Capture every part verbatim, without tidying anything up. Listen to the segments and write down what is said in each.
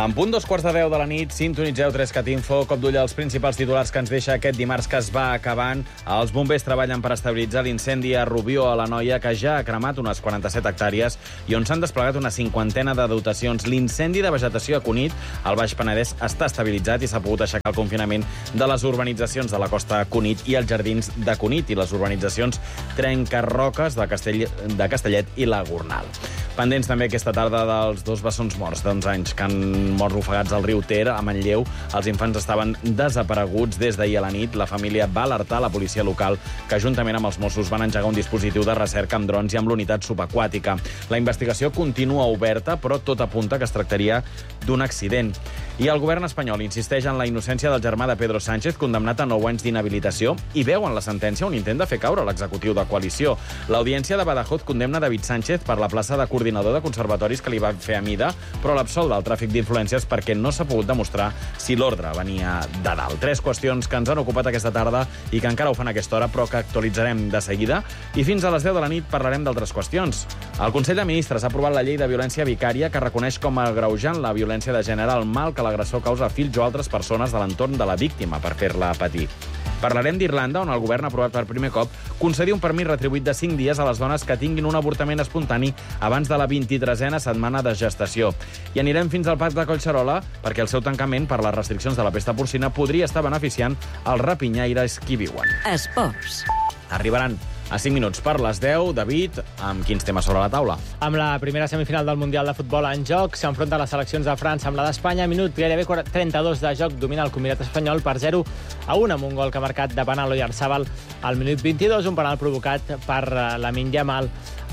En punt dos quarts de deu de la nit, sintonitzeu Trescat Info, cop d'ull als principals titulars que ens deixa aquest dimarts que es va acabant. Els bombers treballen per estabilitzar l'incendi a Rubió, a l'Anoia, que ja ha cremat unes quaranta-set hectàrees i on s'han desplegat una cinquantena de dotacions. L'incendi de vegetació a Cunit, al Baix Penedès, està estabilitzat i s'ha pogut aixecar el confinament de les urbanitzacions de la costa Cunit i els jardins de Cunit i les urbanitzacions Trencarroques de, Castell, de Castellet i la Gornal. Pendents també aquesta tarda dels dos bessons morts d'onze anys que han mort ofegats al riu Ter, a Manlleu. Els infants estaven desapareguts des d'ahir a la nit. La família va alertar la policia local, que juntament amb els Mossos van engegar un dispositiu de recerca amb drons i amb l'unitat subaquàtica. La investigació continua oberta, però tot apunta que es tractaria d'un accident. I el govern espanyol insisteix en la innocència del germà de Pedro Sánchez, condemnat a nou anys d'inhabilitació, i veu en la sentència un intent de fer caure l'executiu de coalició. L'Audiència de Badajoz condemna David Sánchez per la plaça de coordinador de conservatoris que li va fer a mida, però l'absol del tràfic d'influències perquè no s'ha pogut demostrar si l'ordre venia de dalt. Tres qüestions que ens han ocupat aquesta tarda i que encara ho fan a aquesta hora, però que actualitzarem de seguida. I fins a les deu de la nit parlarem d'altres qüestions. El Consell de Ministres ha aprovat la llei de violència vicària que reconeix com a agreujant la violència de gènere, el mal que l'agressor causa a fills o altres persones de l'entorn de la víctima per fer-la patir. Parlarem d'Irlanda, on el govern ha aprovat per primer cop concedir un permís retribuït de cinc dies a les dones que tinguin un avortament espontani abans de la vint-i-tresena setmana de gestació. I anirem fins al Parc de Collserola perquè el seu tancament per les restriccions de la pesta porcina podria estar beneficiant els rapinyaires que hi viuen. Esports. Arribaran a cinc minuts per les deu. David, amb quins temes sobre la taula? Amb la primera semifinal del Mundial de Futbol en joc, s'enfronten les seleccions de França amb la d'Espanya. Minut gairebé trenta-dos de joc, domina el combinat espanyol per zero a un amb un gol que ha marcat davant a l'Oyarzabal al minut vint-i-dos, un penal provocat per Lamine Yamal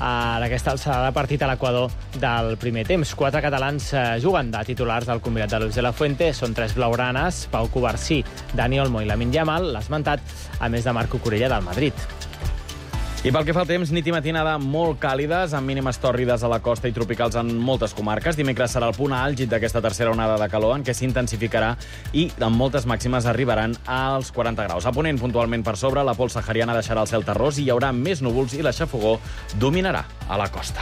a aquesta alçada de partit a l'Equador del primer temps. Quatre catalans juguen de titulars del combinat de Luis de la Fuente. Són tres blaugranes: Pau Covarsí, Dani Olmo i Lamine Yamal, l'esmentat, a més de Marco Corella del Madrid. I pel que fa al temps, nit i matinada molt càlides, amb mínimes tòrrides a la costa i tropicals en moltes comarques. Dimecres serà el punt àlgid d'aquesta tercera onada de calor, en què s'intensificarà i amb moltes màximes arribaran als quaranta graus. A Ponent, puntualment per sobre, la pols sahariana deixarà el cel terrós i hi haurà més núvols i la xafogor dominarà a la costa.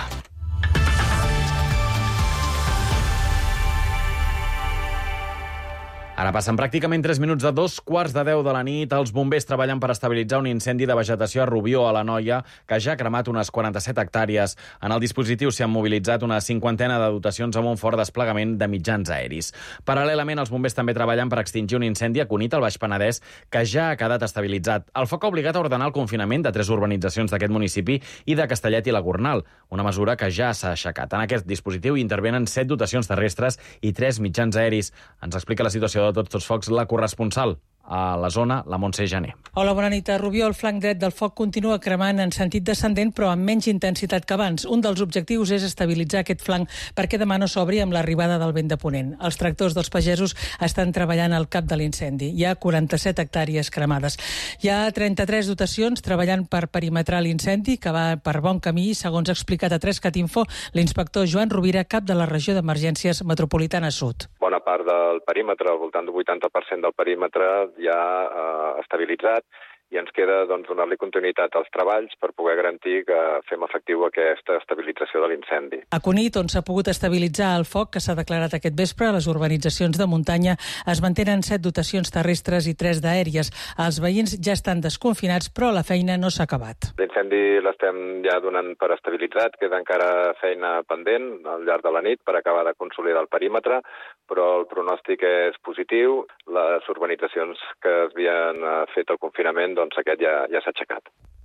Ara passen pràcticament tres minuts de dos quarts de deu de la nit. Els bombers treballen per estabilitzar un incendi de vegetació a Rubió, a l'Anoia, que ja ha cremat unes quaranta-set hectàrees. En el dispositiu s'hi han mobilitzat una cinquantena de dotacions amb un fort desplegament de mitjans aeris. Paral·lelament, els bombers també treballen per extingir un incendi a Cunit, al Baix Penedès, que ja ha quedat estabilitzat. El foc ha obligat a ordenar el confinament de tres urbanitzacions d'aquest municipi i de Castellet i la Gornal, una mesura que ja s'ha aixecat. En aquest dispositiu intervenen set dotacions terrestres i tres mitjans aeris. Ens explica la situació de tots els focs la corresponsal a la zona, la Montse Jané. Hola, bona nit. A Rubió, el flanc dret del foc continua cremant en sentit descendent, però amb menys intensitat que abans. Un dels objectius és estabilitzar aquest flanc perquè demà no s'obri amb l'arribada del vent de ponent. Els tractors dels pagesos estan treballant al cap de l'incendi. Hi ha quaranta-set hectàrees cremades. Hi ha trenta-tres dotacions treballant per perimetrar l'incendi, que va per bon camí, segons ha explicat a Trescat Info l'inspector Joan Rovira, cap de la regió d'Emergències Metropolitana Sud. Bona part del perímetre, al voltant del vuitanta per cent del perímetre, ja eh, estabilitzat, i ens queda doncs, donar-li continuïtat als treballs per poder garantir que fem efectiu aquesta estabilització de l'incendi. A Cunit, on s'ha pogut estabilitzar el foc que s'ha declarat aquest vespre, a les urbanitzacions de muntanya es mantenen set dotacions terrestres i tres d'aèries. Els veïns ja estan desconfinats, però la feina no s'ha acabat. L'incendi l'estem ja donant per estabilitzat, queda encara feina pendent al llarg de la nit per acabar de consolidar el perímetre, però el pronòstic és positiu. Les urbanitzacions que havien fet el confinament, doncs aquest ja, ja s'ha aixecat.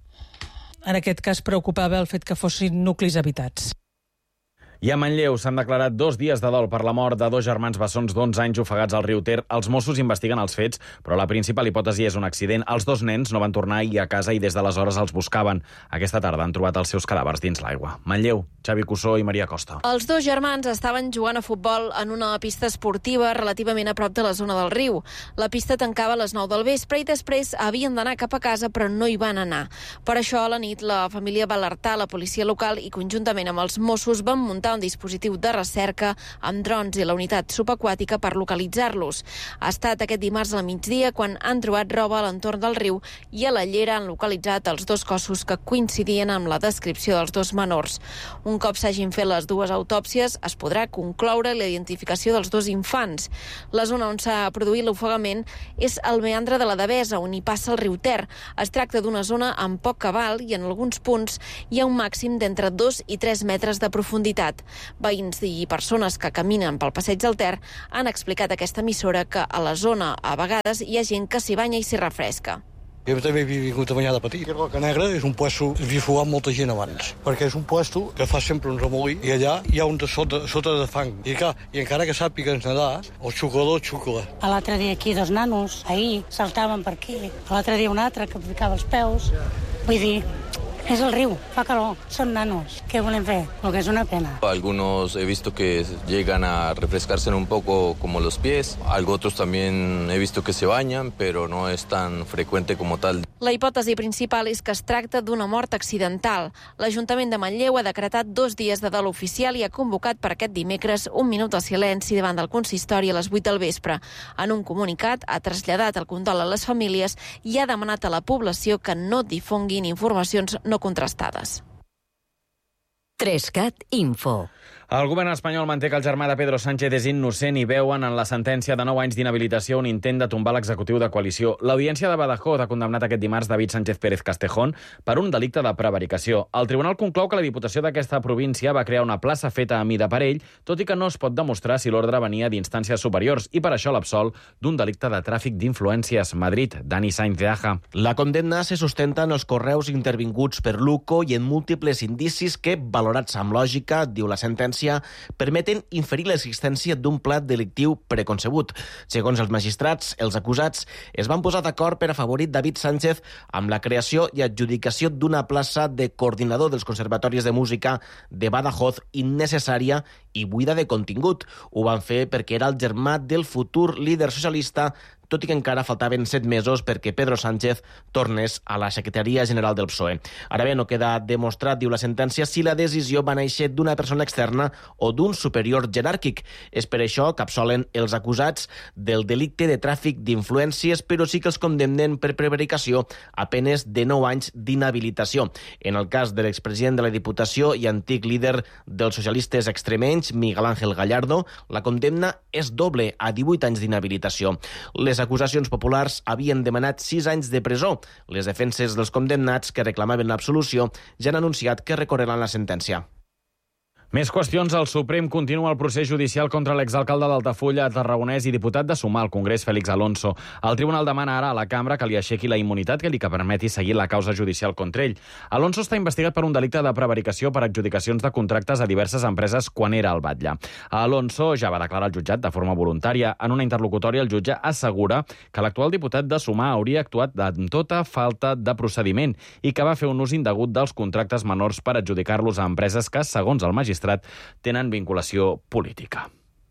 En aquest cas preocupava el fet que fossin nuclis habitats. I a Manlleu s'han declarat dos dies de dol per la mort de dos germans bessons d'onze anys ofegats al riu Ter. Els Mossos investiguen els fets, però la principal hipòtesi és un accident. Els dos nens no van tornar ahir a casa i des d'aleshores els buscaven. Aquesta tarda han trobat els seus cadàvers dins l'aigua. Manlleu, Xavi Cussó i Maria Costa. Els dos germans estaven jugant a futbol en una pista esportiva relativament a prop de la zona del riu. La pista tancava a les nou del vespre i després havien d'anar cap a casa, però no hi van anar. Per això, a la nit, la família va alertar la policia local i conjuntament amb els Mossos van muntar un dispositiu de recerca amb drons i la unitat subaquàtica per localitzar-los. Ha estat aquest dimarts al migdia quan han trobat roba a l'entorn del riu i a la llera han localitzat els dos cossos que coincidien amb la descripció dels dos menors. Un cop s'hagin fet les dues autòpsies, es podrà concloure la identificació dels dos infants. La zona on s'ha produït l'ofegament és el meandre de la Devesa, on hi passa el riu Ter. Es tracta d'una zona amb poc cabal i en alguns punts hi ha un màxim d'entre dos i tres metres de profunditat. Veïns i persones que caminen pel passeig del Ter han explicat a aquesta emissora que a la zona a vegades hi ha gent que s'hi banya i s'hi refresca. Jo també he vingut a banyar de petit. Roca Negra és un puesto que havia fugat molta gent abans, perquè és un puesto que fa sempre un remolí i allà hi ha un de sota, sota de fang. I, clar, i encara que sàpigues nedar, el xuclador xucla. L'altre dia aquí dos nanos, ahir, saltaven per aquí. L'altre dia un altre que ficava els peus. Vull dir, es el riu, fa calor, son nanos. ¿Qué volem fer? Lo que es una pena. Algunos he visto que llegan a refrescarse un poco como los pies. Algo otros también he visto que se bañan, pero no es tan frecuente como tal. La hipòtesi principal és que es tracta d'una mort accidental. L'Ajuntament de Manlleu ha decretat dos dies de dol oficial i ha convocat per aquest dimecres un minut de silenci davant del consistori a les vuit del vespre. En un comunicat ha traslladat el condol a les famílies i ha demanat a la població que no difonguin informacions no contrastades. Trescat Info. El govern espanyol manté que el germà de Pedro Sánchez és innocent i veuen en la sentència de nou anys d'inhabilitació un intent de tombar l'executiu de coalició. L'Audiència de Badajoz ha condemnat aquest dimarts David Sánchez Pérez Castejón per un delicte de prevaricació. El tribunal conclou que la Diputació d'aquesta província va crear una plaça feta a mida per ell, tot i que no es pot demostrar si l'ordre venia d'instàncies superiors, i per això l'absol d'un delicte de tràfic d'influències. Madrid, Dani Sainz de Aja. La condemna se sustenta en els correus intervinguts per l'UCO i en múltiples indicis que, valorats amb lògica, diu la sentència, permeten inferir l'existència d'un plat delictiu preconcebut. Segons els magistrats, els acusats es van posar d'acord per afavorir David Sánchez amb la creació i adjudicació d'una plaça de coordinador dels conservatoris de música de Badajoz innecessària i buida de contingut. Ho van fer perquè era el germà del futur líder socialista, tot i que encara faltaven set mesos perquè Pedro Sánchez tornés a la Secretaria General del P S O E. Ara bé, no queda demostrat, diu la sentència, si la decisió va néixer d'una persona externa o d'un superior jeràrquic. És per això que absolen els acusats del delicte de tràfic d'influències, però sí que els condemnen per prevaricació a penes de nou anys d'inhabilitació. En el cas de l'expresident de la Diputació i antic líder dels socialistes extremenys, Miguel Ángel Gallardo, la condemna és doble, a divuit anys d'inhabilitació. Les acusacions populars havien demanat sis anys de presó. Les defenses dels condemnats que reclamaven l'absolució ja han anunciat que recorreran la sentència. Més qüestions. El Suprem continua el procés judicial contra l'exalcalde d'Altafulla, tarragonès i diputat de Sumar al Congrés, Félix Alonso. El tribunal demana ara a la cambra que li aixequi la immunitat que li permeti seguir la causa judicial contra ell. Alonso està investigat per un delicte de prevaricació per adjudicacions de contractes a diverses empreses quan era al batlle. Alonso ja va declarar al jutjat de forma voluntària. En una interlocutòria, el jutge assegura que l'actual diputat de Sumar hauria actuat amb tota falta de procediment i que va fer un ús indegut dels contractes menors per adjudicar-los a empreses que, segons el magistrat, tenen vinculació política.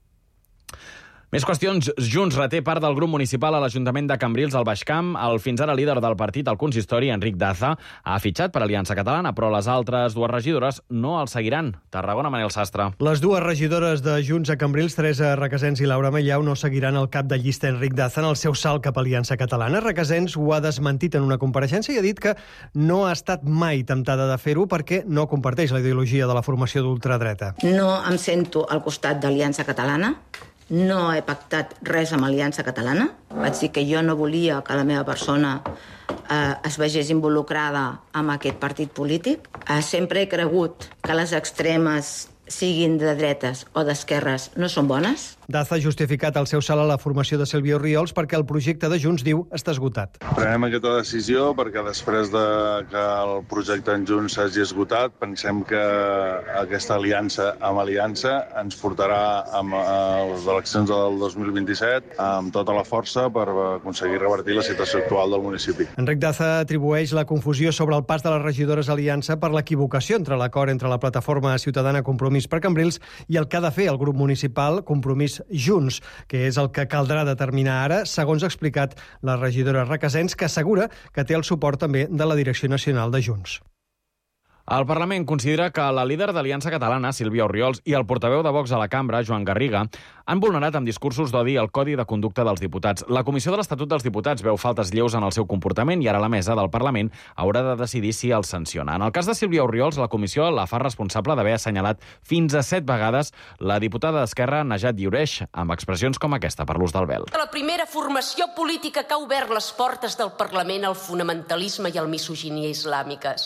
Més qüestions. Junts reté part del grup municipal a l'Ajuntament de Cambrils, al Baix Camp. El fins ara líder del partit al consistori, Enric Daza, ha fitxat per Aliança Catalana, però les altres dues regidores no el seguiran. Tarragona, Manel Sastre. Les dues regidores de Junts a Cambrils, Teresa Requesens i Laura Mellau, no seguiran el cap de llista Enric Daza en el seu salt cap a Aliança Catalana. Requesens ho ha desmentit en una compareixença i ha dit que no ha estat mai temptada de fer-ho perquè no comparteix la ideologia de la formació d'ultradreta. No em sento al costat d'Aliança Catalana. No he pactat res amb Aliança Catalana. Vaig dir que jo no volia que la meva persona eh, es vegés involucrada amb aquest partit polític. Eh, sempre he cregut que les extremes, siguin de dretes o d'esquerres, no són bones. Daza ha justificat el seu salt a la formació de Sílvia Orriols perquè el projecte de Junts, diu, està esgotat. Prenem aquesta decisió perquè després de que el projecte en Junts s'hagi esgotat, pensem que aquesta aliança amb aliança ens portarà a les eleccions del dos mil vint-i-set amb tota la força per aconseguir revertir la situació actual del municipi. Enric Daza atribueix la confusió sobre el pas de les regidores a Aliança per l'equivocació entre l'acord entre la plataforma ciutadana Compromís per Cambrils i el que ha de fer el grup municipal Compromís Junts, que és el que caldrà determinar ara, segons ha explicat la regidora Requesens, que assegura que té el suport també de la direcció nacional de Junts. El Parlament considera que la líder d'Aliança Catalana, Sílvia Orriols, i el portaveu de Vox a la cambra, Joan Garriga, han vulnerat amb discursos d'odi el Codi de Conducta dels Diputats. La Comissió de l'Estatut dels Diputats veu faltes lleus en el seu comportament i ara la mesa del Parlament haurà de decidir si els sanciona. En el cas de Sílvia Orriols, la comissió la fa responsable d'haver assenyalat fins a set vegades la diputada d'Esquerra, Najat Lliureix, amb expressions com aquesta per l'ús del vel. La primera formació política que ha obert les portes del Parlament al fonamentalisme i al misoginia islàmiques.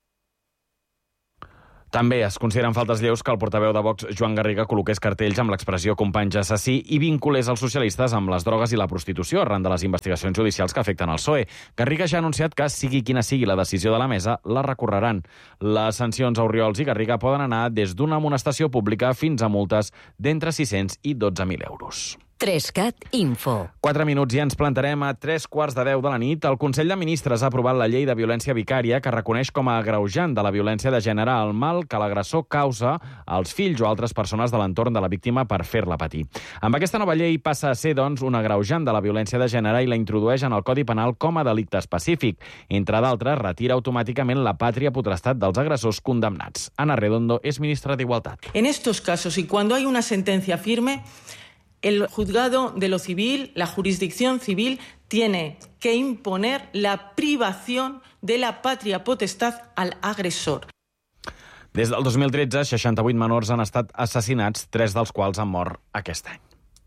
També es consideren faltes lleus que el portaveu de Vox, Joan Garriga, col·loqués cartells amb l'expressió companys assassí i vinculés els socialistes amb les drogues i la prostitució arran de les investigacions judicials que afecten el P S O E. Garriga ja ha anunciat que, sigui quina sigui la decisió de la mesa, la recorreran. Les sancions a Orriols i Garriga poden anar des d'una amonestació pública fins a multes d'entre sis-cents i dotze mil euros. Trescat Info. Quatre minuts i ens plantarem a tres quarts de deu de la nit. El Consell de Ministres ha aprovat la llei de violència vicària que reconeix com a agreujant de la violència de gènere el mal que l'agressor causa als fills o altres persones de l'entorn de la víctima per fer-la patir. Amb aquesta nova llei passa a ser, doncs, un agreujant de la violència de gènere i la introdueix en el Codi Penal com a delicte específic. Entre d'altres, retira automàticament la pàtria potestat dels agressors condemnats. Ana Redondo és ministra d'Igualtat. En estos casos y cuando hay una sentencia firme, el juzgado de lo civil, la jurisdicción civil, tiene que imponer la privación de la patria potestad al agresor. Des del dos mil tretze, seixanta-vuit menors han estat assassinats, tres dels quals han mort aquest any.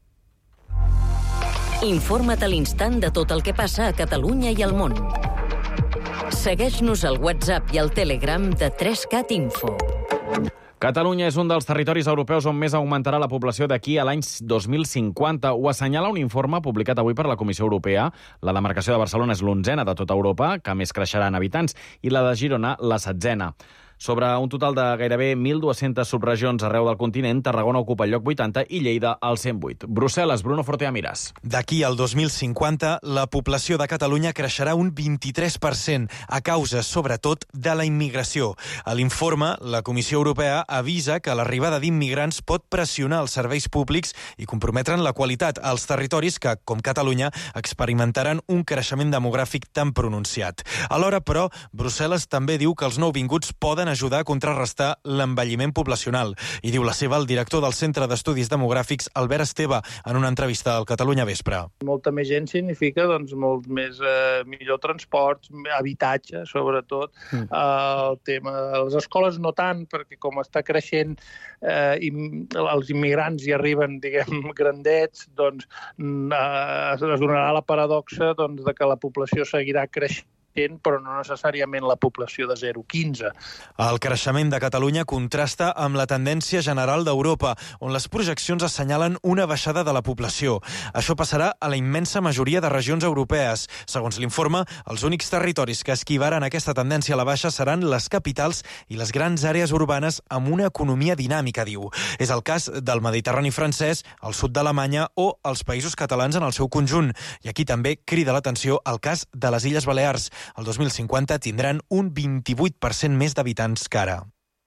Informa't a l'instant de tot el que passa a Catalunya i al món. Segueix-nos al WhatsApp i al Telegram de tres cat Info. Catalunya és un dels territoris europeus on més augmentarà la població d'aquí a l'any dos mil cinquanta. Ho assenyala un informe publicat avui per la Comissió Europea. La demarcació de Barcelona és l'onzena de tota Europa, que més creixerà en habitants, i la de Girona, la setzena. Sobre un total de gairebé mil dues-centes subregions arreu del continent, Tarragona ocupa el lloc vuitanta i Lleida el cent vuit. Brussel·les, Bruno Forteamiras. D'aquí al dos mil cinquanta, la població de Catalunya creixerà un vint-i-tres per cent, a causa, sobretot, de la immigració. A l'informe, la Comissió Europea avisa que l'arribada d'immigrants pot pressionar els serveis públics i comprometre'n la qualitat als territoris que, com Catalunya, experimentaran un creixement demogràfic tan pronunciat. Alhora, però, Brussel·les també diu que els nouvinguts poden ajudar a contrarrestar l'envelliment poblacional. I diu la seva el director del Centre d'Estudis Demogràfics, Albert Esteve, en una entrevista al Catalunya Vespre. Molta més gent significa doncs, molt més eh, millor transports, habitatge, sobretot. Mm. Eh, el tema de les escoles no tant, perquè com està creixent eh, i els immigrants hi arriben, diguem, grandets, doncs eh, es donarà la paradoxa doncs, de que la població seguirà creixent, però no necessàriament la població de zero a quinze. El creixement de Catalunya contrasta amb la tendència general d'Europa, on les projeccions assenyalen una baixada de la població. Això passarà a la immensa majoria de regions europees. Segons l'informe, els únics territoris que esquivaran aquesta tendència a la baixa seran les capitals i les grans àrees urbanes amb una economia dinàmica, diu. És el cas del Mediterrani francès, el sud d'Alemanya o els països catalans en el seu conjunt. I aquí també crida l'atenció el cas de les Illes Balears. El dos mil cinquanta tindran un vint-i-vuit per cent més d'habitants que ara.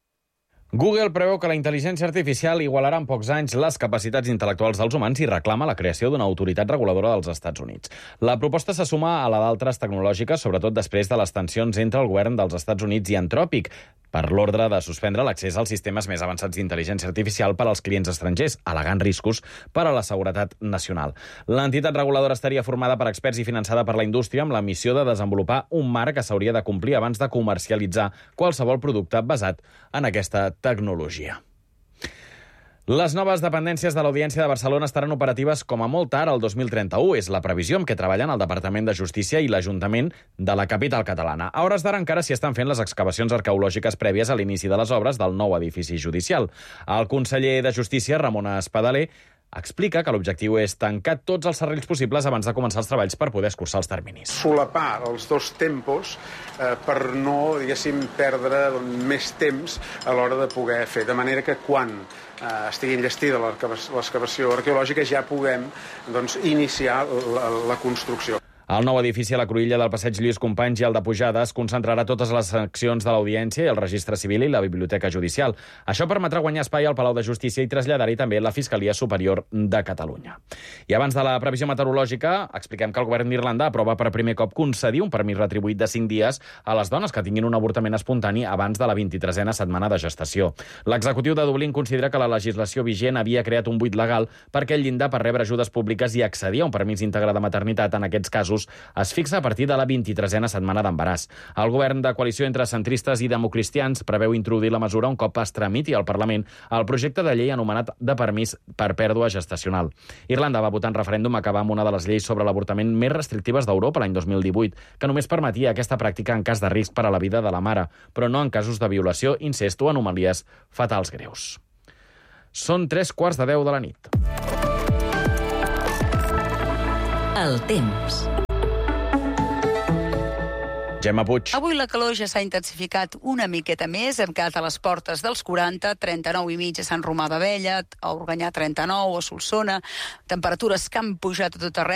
Google preveu que la intel·ligència artificial igualarà en pocs anys les capacitats intel·lectuals dels humans i reclama la creació d'una autoritat reguladora dels Estats Units. La proposta se suma a la d'altres tecnològiques, sobretot després de les tensions entre el govern dels Estats Units i Anthropic, per l'ordre de suspendre l'accés als sistemes més avançats d'intel·ligència artificial per als clients estrangers, al·legant riscos per a la seguretat nacional. L'entitat reguladora estaria formada per experts i finançada per la indústria amb la missió de desenvolupar un marc que s'hauria de complir abans de comercialitzar qualsevol producte basat en aquesta tecnologia. Les noves dependències de l'Audiència de Barcelona estaran operatives com a molt tard el dos mil trenta-u. És la previsió amb què treballen el Departament de Justícia i l'Ajuntament de la capital catalana. A hores d'ara encara s'hi estan fent les excavacions arqueològiques prèvies a l'inici de les obres del nou edifici judicial. El conseller de Justícia, Ramon Espadaler, explica que l'objectiu és tancar tots els serrells possibles abans de començar els treballs per poder escurçar els terminis. Solapar els dos tempos eh, per no, diguéssim, perdre més temps a l'hora de poder fer. De manera que quan eh, estigui enllestida l'excavació arqueològica ja puguem doncs, iniciar la, la construcció. Al nou edifici a la cruïlla del passeig Lluís Companys i el de Pujades concentrarà totes les seccions de l'Audiència i el Registre Civil i la Biblioteca Judicial. Això permetrà guanyar espai al Palau de Justícia i traslladar-hi també la Fiscalia Superior de Catalunya. I abans de la previsió meteorològica, expliquem que el govern d'Irlanda aprova per primer cop concedir un permís retribuït de cinc dies a les dones que tinguin un avortament espontani abans de la vint-i-tresena setmana de gestació. L'executiu de Dublín considera que la legislació vigent havia creat un buit legal perquè el llindar per rebre ajudes públiques i accedir a un permís íntegre de maternitat en aquests casos es fixa a partir de la vint-i-tresena setmana d'embaràs. El govern de coalició entre centristes i democristians preveu introduir la mesura un cop es tramiti al Parlament el projecte de llei anomenat de permís per pèrdua gestacional. Irlanda va votar en referèndum acabar amb una de les lleis sobre l'avortament més restrictives d'Europa l'any dos mil divuit, que només permetia aquesta pràctica en cas de risc per a la vida de la mare, però no en casos de violació, incest o anomalies fatals greus. Són tres quarts de deu de la nit. El temps. Gemma Puig. Avui la calor ja s'ha intensificat una miqueta més, hem quedat a les portes dels quaranta, trenta-nou i mig a Sant Romà d'Abella, a Organyà trenta-nou, a Solsona, temperatures que han pujat a tot arreu.